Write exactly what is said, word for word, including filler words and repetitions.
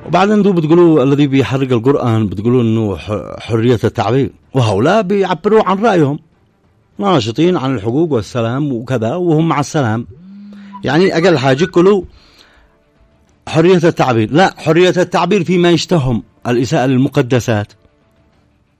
وبعدين انتم بتقولوا الذي بيحرق القرآن بتقولوا انه حرية التعبير، وهؤلاء بيعبروا عن رأيهم، ناشطين عن الحقوق والسلام وكذا وهم مع السلام. يعني أقل حاجة كلوا حرية التعبير، لا، حرية التعبير فيما يشتهم الإساءة للمقدسات